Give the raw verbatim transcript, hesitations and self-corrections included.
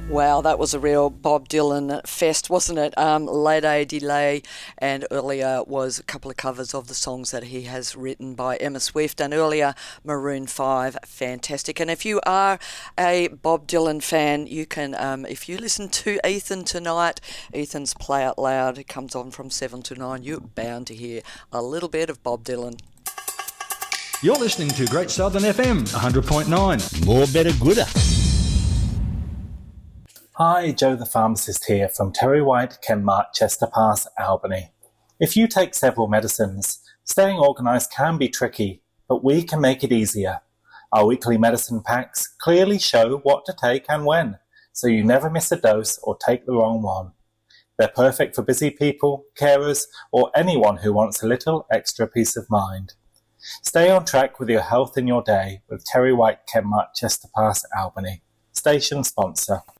Wow, that was a real Bob Dylan fest, wasn't it? Um, Lady Delay, and earlier was a couple of covers of the songs that he has written by Emma Swift, and earlier Maroon five, fantastic. And if you are a Bob Dylan fan, you can, um, if you listen to Ethan tonight, Ethan's Play Out Loud, it comes on from seven to nine, you're bound to hear a little bit of Bob Dylan. You're listening to Great Southern F M, one hundred point nine. More better gooder. Hi, Joe the Pharmacist here from Terry White, Kenmart, Chester Pass, Albany. If you take several medicines, staying organised can be tricky, but we can make it easier. Our weekly medicine packs clearly show what to take and when, so you never miss a dose or take the wrong one. They're perfect for busy people, carers, or anyone who wants a little extra peace of mind. Stay on track with your health in your day with Terry White, Kenmart, Chester Pass, Albany. Station sponsor.